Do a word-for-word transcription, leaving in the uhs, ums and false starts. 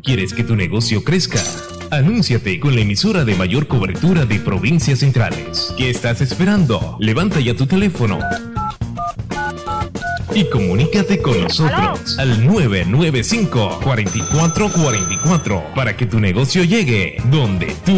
¿Quieres que tu negocio crezca? Anúnciate con la emisora de mayor cobertura de provincias centrales. ¿Qué estás esperando? Levanta ya tu teléfono y comunícate con nosotros al nueve nueve cinco, cuatro cuatro cuatro cuatro para que tu negocio llegue donde tú